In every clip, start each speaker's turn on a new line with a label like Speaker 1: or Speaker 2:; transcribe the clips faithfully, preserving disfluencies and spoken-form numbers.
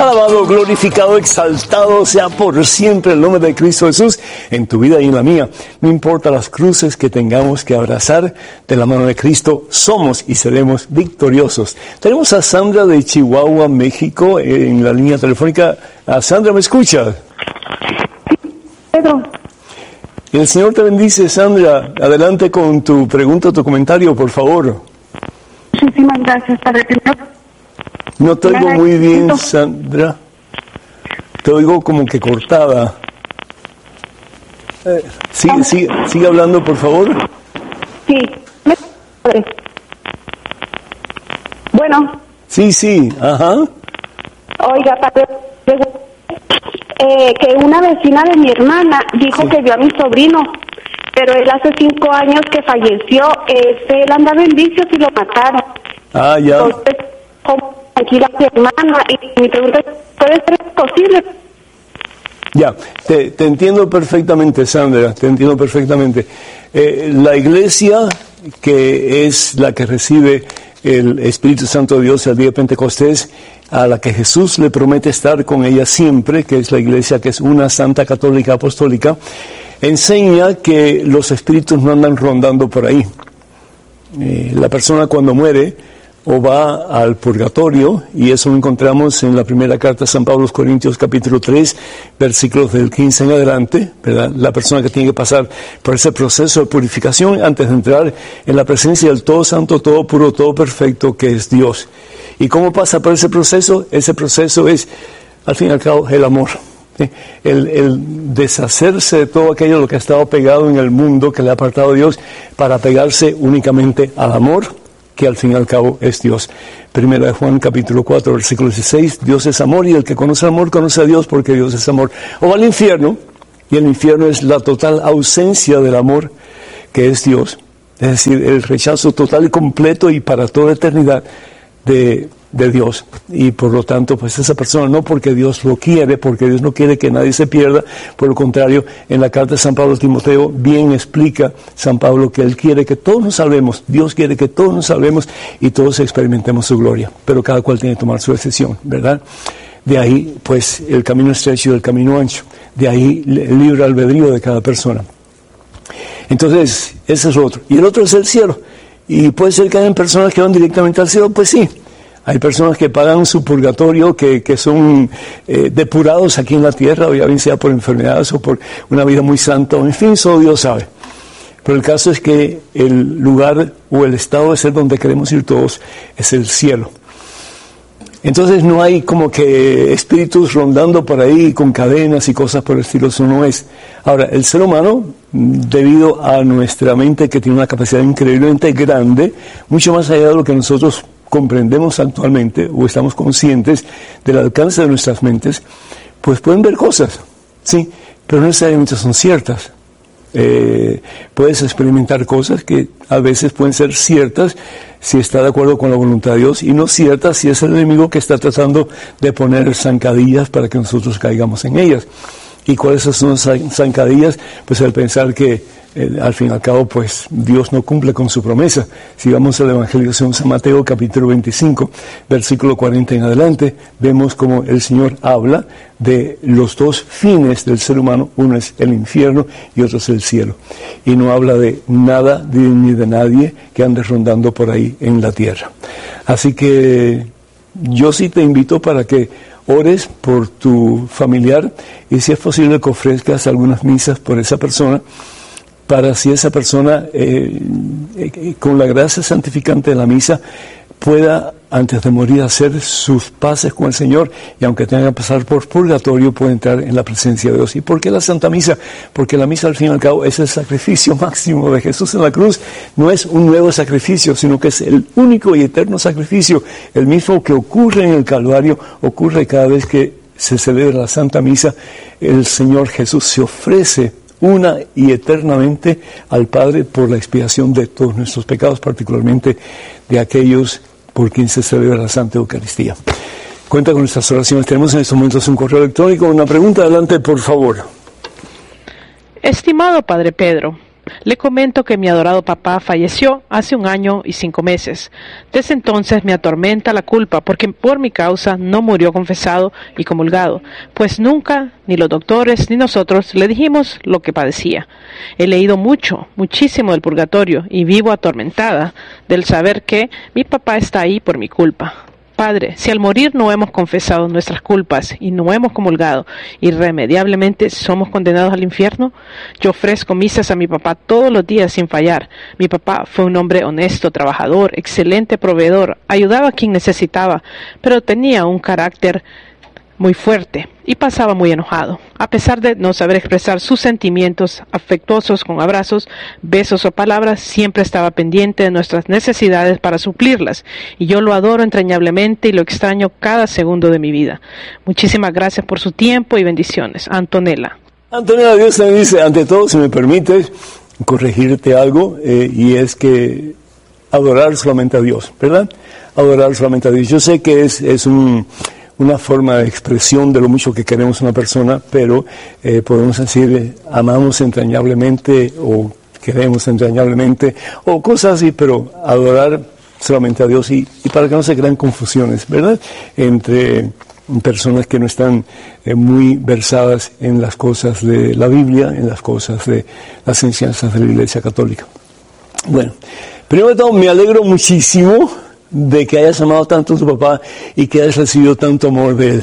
Speaker 1: Alabado, glorificado, exaltado sea por siempre el nombre de Cristo Jesús en tu vida y en la mía. No importa las cruces que tengamos que abrazar, de la mano de Cristo somos y seremos victoriosos. Tenemos a Sandra de Chihuahua, México, en la línea telefónica. A Sandra, ¿me escucha?
Speaker 2: Pedro.
Speaker 1: El Señor te bendice, Sandra. Adelante con tu pregunta, tu comentario, por favor.
Speaker 2: Muchísimas gracias, Padre.
Speaker 1: No te oigo muy bien, Sandra. Te oigo como que cortada. Eh, sigue, sigue, sigue hablando, por favor.
Speaker 2: Sí. Bueno.
Speaker 1: Sí, sí, ajá.
Speaker 2: Oiga, Padre, eh, que una vecina de mi hermana dijo sí. que vio a mi sobrino, pero él hace cinco años que falleció. Este, él andaba en vicios y lo mataron.
Speaker 1: Ah, ya.
Speaker 2: Entonces, ¿cómo tranquila a mi hermana? Y mi pregunta es, ¿puede ser posible?
Speaker 1: Ya, te, te entiendo perfectamente, Sandra, te entiendo perfectamente. Eh, la iglesia, que es la que recibe el Espíritu Santo de Dios el día de Pentecostés, a la que Jesús le promete estar con ella siempre, que es la iglesia que es una santa católica apostólica, enseña que los espíritus no andan rondando por ahí. Eh, la persona cuando muere o va al purgatorio, y eso lo encontramos en la primera carta de San Pablo a los Corintios capítulo tres, versículos del quince en adelante, ¿verdad? La persona que tiene que pasar por ese proceso de purificación antes de entrar en la presencia del todo santo, todo puro, todo perfecto que es Dios. ¿Y cómo pasa por ese proceso? Ese proceso es, al fin y al cabo, el amor. El, el deshacerse de todo aquello lo que ha estado pegado en el mundo, que le ha apartado a Dios, para pegarse únicamente al amor, que al fin y al cabo es Dios. Primera de Juan capítulo cuatro, versículo dieciséis, Dios es amor y el que conoce el amor conoce a Dios porque Dios es amor. O va al infierno, y el infierno es la total ausencia del amor que es Dios. Es decir, el rechazo total y completo y para toda eternidad de, de Dios. Y por lo tanto, pues esa persona no porque Dios lo quiere, porque Dios no quiere que nadie se pierda, por lo contrario, en la carta de San Pablo a Timoteo bien explica San Pablo que Él quiere que todos nos salvemos, Dios quiere que todos nos salvemos y todos experimentemos su gloria, pero cada cual tiene que tomar su decisión, ¿verdad? De ahí, pues, el camino estrecho y el camino ancho, de ahí el libre albedrío de cada persona. Entonces, ese es lo otro. Y el otro es el cielo. Y puede ser que hayan personas que van directamente al cielo, pues sí. Hay personas que pagan su purgatorio, que, que son eh, depurados aquí en la tierra, o ya bien sea por enfermedades o por una vida muy santa, o en fin, solo Dios sabe. Pero el caso es que el lugar o el estado de ser donde queremos ir todos es el cielo. Entonces no hay como que espíritus rondando por ahí con cadenas y cosas por el estilo, eso no es. Ahora, el ser humano, debido a nuestra mente que tiene una capacidad increíblemente grande, mucho más allá de lo que nosotros comprendemos actualmente o estamos conscientes del alcance de nuestras mentes, pues pueden ver cosas, sí, pero no necesariamente son ciertas. Eh, puedes experimentar cosas que a veces pueden ser ciertas si está de acuerdo con la voluntad de Dios y no ciertas si es el enemigo que está tratando de poner zancadillas para que nosotros caigamos en ellas. ¿Y cuáles son esas zancadillas? Pues el pensar que eh, al fin y al cabo pues Dios no cumple con su promesa. Si vamos al Evangelio de San Mateo capítulo veinticinco, versículo cuarenta en adelante, vemos como el Señor habla de los dos fines del ser humano, uno es el infierno y otro es el cielo. Y no habla de nada de, ni de nadie que ande rondando por ahí en la tierra. Así que yo sí te invito para que ores por tu familiar y si es posible que ofrezcas algunas misas por esa persona, para si esa persona eh, eh, con la gracia santificante de la misa pueda antes de morir hacer sus paces con el Señor y aunque tenga que pasar por purgatorio puede entrar en la presencia de Dios. ¿Y por qué la Santa Misa? Porque la misa al fin y al cabo es el sacrificio máximo de Jesús en la cruz. No es un nuevo sacrificio, sino que es el único y eterno sacrificio, el mismo que ocurre en el Calvario, ocurre cada vez que se celebra la Santa Misa. El Señor Jesús se ofrece una y eternamente al Padre por la expiación de todos nuestros pecados, particularmente de aquellos por quien se celebra la Santa Eucaristía. Cuenta con nuestras oraciones. Tenemos en estos momentos un correo electrónico. Una pregunta, adelante, por favor.
Speaker 3: Estimado Padre Pedro, Le comento que mi adorado papá falleció hace un año y cinco meses. Desde entonces me atormenta la culpa porque por mi causa no murió confesado y comulgado, pues nunca, ni los doctores ni nosotros, le dijimos lo que padecía. He leído mucho, muchísimo del purgatorio y vivo atormentada del saber que mi papá está ahí por mi culpa. Padre, si al morir no hemos confesado nuestras culpas y no hemos comulgado, irremediablemente somos condenados al infierno. Yo ofrezco misas a mi papá todos los días sin fallar. Mi papá fue un hombre honesto, trabajador, excelente proveedor, ayudaba a quien necesitaba, pero tenía un carácter muy fuerte y pasaba muy enojado. A pesar de no saber expresar sus sentimientos afectuosos con abrazos, besos o palabras, siempre estaba pendiente de nuestras necesidades para suplirlas, y yo lo adoro entrañablemente y lo extraño cada segundo de mi vida. Muchísimas gracias por su tiempo y bendiciones. Antonella.
Speaker 1: Antonella, Dios te dice, ante todo, si me permites corregirte algo, eh, y es que adorar solamente a Dios, ¿verdad? Adorar solamente a Dios. Yo sé que es, es un... una forma de expresión de lo mucho que queremos a una persona, pero eh, podemos decir eh, amamos entrañablemente o queremos entrañablemente o cosas así, pero adorar solamente a Dios y, y para que no se crean confusiones, ¿verdad? Entre personas que no están eh, muy versadas en las cosas de la Biblia, en las cosas de las enseñanzas de la Iglesia Católica. Bueno, primero de todo me alegro muchísimo de que hayas amado tanto a tu papá y que hayas recibido tanto amor de él.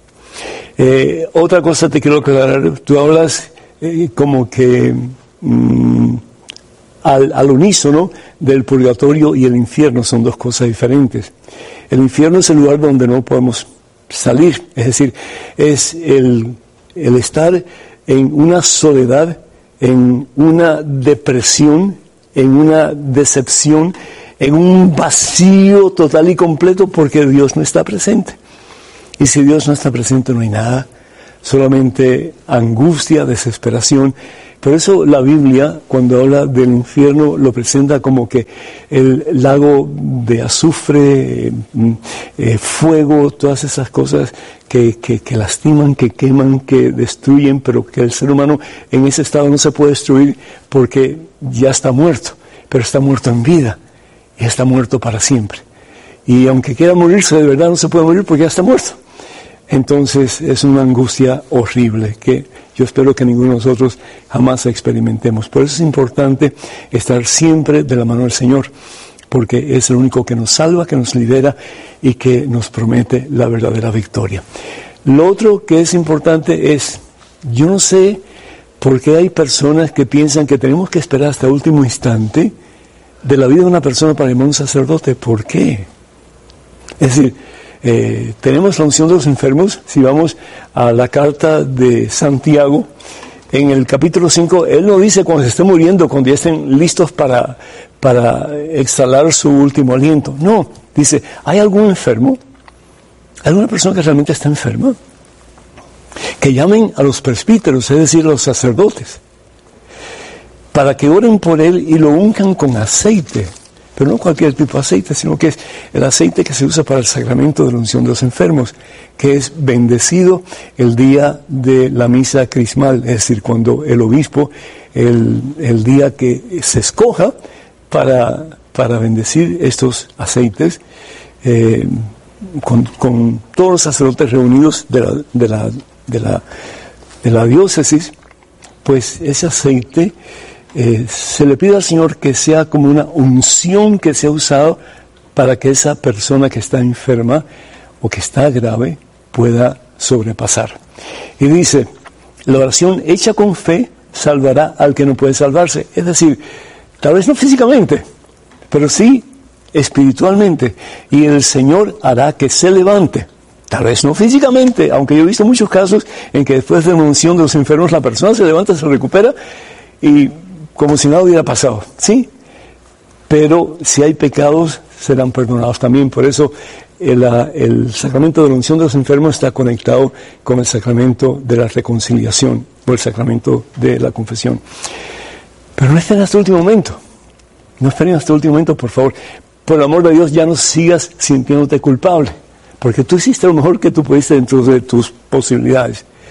Speaker 1: Eh, otra cosa te quiero aclarar, tú hablas eh, como que mm, al, al unísono del purgatorio y el infierno, son dos cosas diferentes. El infierno es el lugar donde no podemos salir, es decir, es el, el estar en una soledad, en una depresión, en una decepción, en un vacío total y completo porque Dios no está presente. Y si Dios no está presente no hay nada, solamente angustia, desesperación. Por eso la Biblia, cuando habla del infierno, lo presenta como que el lago de azufre, eh, fuego, todas esas cosas que, que, que lastiman, que queman, que destruyen, pero que el ser humano en ese estado no se puede destruir porque ya está muerto, pero está muerto en vida. Y está muerto para siempre. Y aunque quiera morirse, de verdad no se puede morir porque ya está muerto. Entonces es una angustia horrible que yo espero que ninguno de nosotros jamás experimentemos. Por eso es importante estar siempre de la mano del Señor, porque es el único que nos salva, que nos libera y que nos promete la verdadera victoria. Lo otro que es importante es, yo no sé por qué hay personas que piensan que tenemos que esperar hasta el último instante de la vida de una persona para llamar a un sacerdote. ¿Por qué? Es decir, eh, tenemos la unción de los enfermos. Si vamos a la carta de Santiago, en el capítulo cinco, él no dice cuando se esté muriendo, cuando ya estén listos para, para exhalar su último aliento. No, dice, ¿hay algún enfermo? ¿Alguna persona que realmente está enferma? Que llamen a los presbíteros, es decir, a los sacerdotes, para que oren por él y lo unjan con aceite, pero no cualquier tipo de aceite, sino que es el aceite que se usa para el sacramento de la unción de los enfermos, que es bendecido el día de la misa crismal, es decir, cuando el obispo, el, el día que se escoja para, para bendecir estos aceites, eh, con, con todos los sacerdotes reunidos de la, de la, de la, de la diócesis, pues ese aceite Eh, se le pide al Señor que sea como una unción que sea usado para que esa persona que está enferma o que está grave pueda sobrepasar. Y dice, la oración hecha con fe salvará al que no puede salvarse. Es decir, tal vez no físicamente, pero sí espiritualmente. Y el Señor hará que se levante. Tal vez no físicamente, aunque yo he visto muchos casos en que después de la unción de los enfermos la persona se levanta, se recupera y como si nada hubiera pasado, ¿sí? Pero si hay pecados, serán perdonados también. Por eso el, el sacramento de la unción de los enfermos está conectado con el sacramento de la reconciliación o el sacramento de la confesión. Pero no esperen hasta el último momento. No esperen hasta el último momento, por favor. Por el amor de Dios, ya no sigas sintiéndote culpable, porque tú hiciste lo mejor que tú pudiste dentro de tus posibilidades.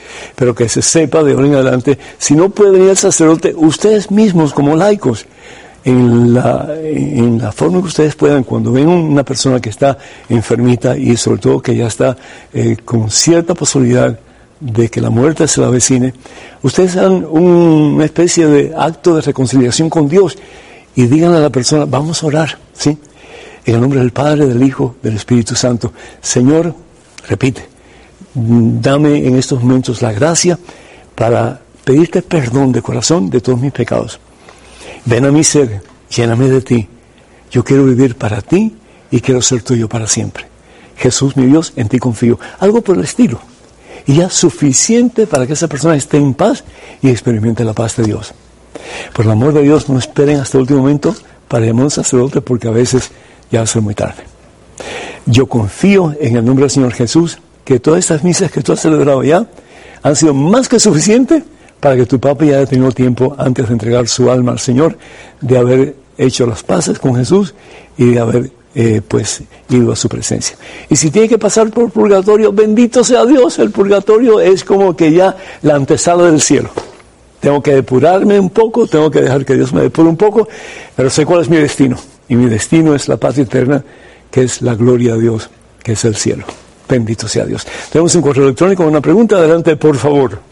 Speaker 1: pero que se sepa de ahora en adelante, si no puede venir el sacerdote, ustedes mismos como laicos, en la, en la forma que ustedes puedan, cuando ven una persona que está enfermita y sobre todo que ya está eh, con cierta posibilidad de que la muerte se la avecine, ustedes hagan un, una especie de acto de reconciliación con Dios y digan a la persona, vamos a orar, ¿sí? En el nombre del Padre, del Hijo, del Espíritu Santo. Señor, repite, dame en estos momentos la gracia para pedirte perdón de corazón de todos mis pecados. Ven a mi ser, lléname de ti. Yo quiero vivir para ti y quiero ser tuyo para siempre. Jesús, mi Dios, en ti confío. Algo por el estilo. Y ya suficiente para que esa persona esté en paz y experimente la paz de Dios. Por el amor de Dios, no esperen hasta el último momento para llamar a un sacerdote, porque a veces ya va a ser muy tarde. Yo confío en el nombre del Señor Jesús que todas estas misas que tú has celebrado ya han sido más que suficientes para que tu papá ya haya tenido tiempo, antes de entregar su alma al Señor, de haber hecho las paces con Jesús y de haber eh, pues ido a su presencia. Y si tiene que pasar por purgatorio, bendito sea Dios, el purgatorio es como que ya la antesala del cielo. Tengo que depurarme un poco, tengo que dejar que Dios me depure un poco, pero sé cuál es mi destino. Y mi destino es la paz eterna, que es la gloria de Dios, que es el cielo. Bendito sea Dios. Tenemos un correo electrónico, una pregunta, adelante por favor.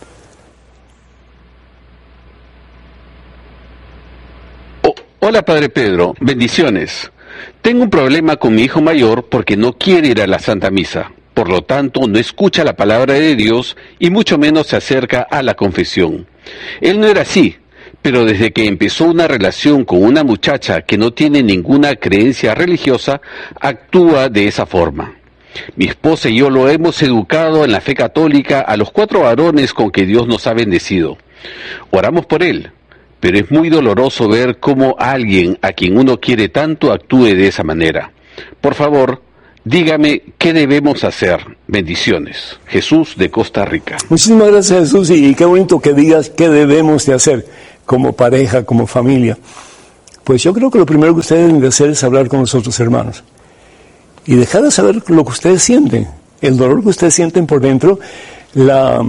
Speaker 4: Hola Padre Pedro, bendiciones. Tengo un problema con mi hijo mayor porque no quiere ir a la Santa Misa. Por lo tanto, no escucha la palabra de Dios y mucho menos se acerca a la confesión. Él no era así, pero desde que empezó una relación con una muchacha que no tiene ninguna creencia religiosa, actúa de esa forma. Mi esposa y yo lo hemos educado en la fe católica a los cuatro varones con que Dios nos ha bendecido. Oramos por él. Pero es muy doloroso ver cómo alguien a quien uno quiere tanto actúe de esa manera. Por favor, dígame qué debemos hacer. Bendiciones. Jesús de Costa Rica.
Speaker 1: Muchísimas gracias, Jesús, y qué bonito que digas qué debemos de hacer como pareja, como familia. Pues yo creo que lo primero que ustedes deben de hacer es hablar con los otros hermanos y dejar de saber lo que ustedes sienten, el dolor que ustedes sienten por dentro, la...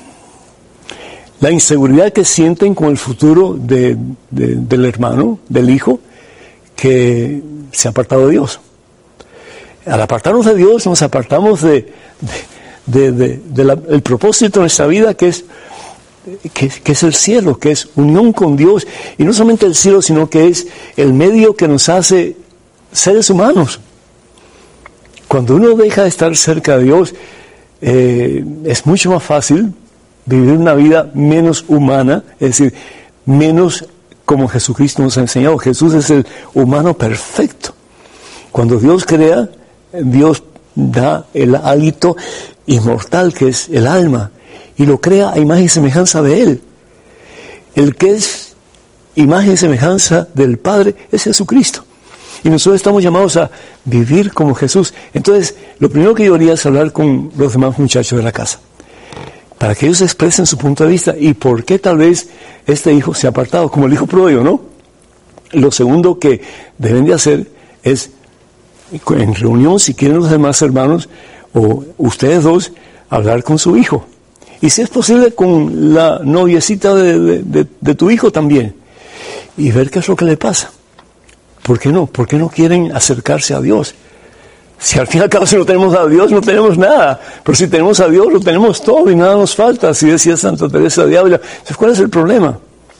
Speaker 1: La inseguridad que sienten con el futuro de, de, del hermano, del hijo, que se ha apartado de Dios. Al apartarnos de Dios, nos apartamos de, de, de, de, de la, el propósito de nuestra vida, que es, que, que es el cielo, que es unión con Dios. Y no solamente el cielo, sino que es el medio que nos hace seres humanos. Cuando uno deja de estar cerca de Dios, eh, es mucho más fácil vivir una vida menos humana, es decir, menos como Jesucristo nos ha enseñado. Jesús es el humano perfecto. Cuando Dios crea, Dios da el hálito inmortal que es el alma y lo crea a imagen y semejanza de Él. El que es imagen y semejanza del Padre es Jesucristo. Y nosotros estamos llamados a vivir como Jesús. Entonces, lo primero que yo haría es hablar con los demás muchachos de la casa, para que ellos expresen su punto de vista y por qué tal vez este hijo se ha apartado, como el hijo pródigo, ¿no? Lo segundo que deben de hacer es, en reunión, si quieren los demás hermanos, o ustedes dos, hablar con su hijo. Y si es posible, con la noviecita de, de, de, de tu hijo también. Y ver qué es lo que le pasa. ¿Por qué no? ¿Por qué no quieren acercarse a Dios? Si al fin y al cabo, si no tenemos a Dios, no tenemos nada. Pero si tenemos a Dios, lo tenemos todo y nada nos falta. Así decía Santa Teresa de Ávila. Entonces, ¿cuál es el problema?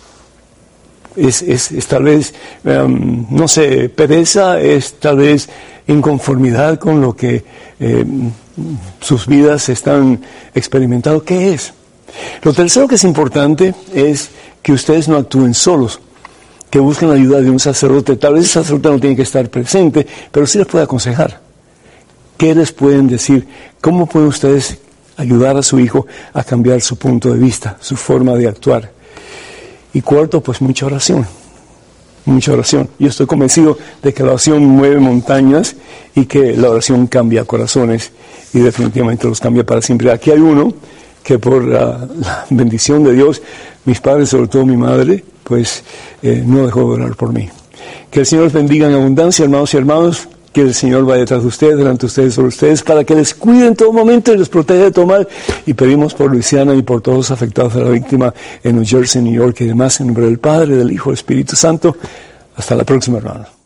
Speaker 1: Es, es, es tal vez, um, no sé, pereza, es tal vez inconformidad con lo que eh, sus vidas están experimentando. ¿Qué es? Lo tercero que es importante es que ustedes no actúen solos, que busquen la ayuda de un sacerdote. Tal vez el sacerdote no tiene que estar presente, pero sí les puede aconsejar. ¿Qué les pueden decir? ¿Cómo pueden ustedes ayudar a su hijo a cambiar su punto de vista, su forma de actuar? Y cuarto, pues mucha oración. Mucha oración. Yo estoy convencido de que la oración mueve montañas y que la oración cambia corazones y definitivamente los cambia para siempre. Aquí hay uno que por la, la bendición de Dios, mis padres, sobre todo mi madre, pues eh, no dejó de orar por mí. Que el Señor les bendiga en abundancia, hermanos y hermanos. que el Señor vaya detrás de ustedes, delante de ustedes, sobre ustedes, para que les cuide en todo momento y les proteja de todo mal. Y pedimos por Luisiana y por todos los afectados a la víctima en New Jersey, New York y demás, en nombre del Padre, del Hijo, del Espíritu Santo. Hasta la próxima, hermano.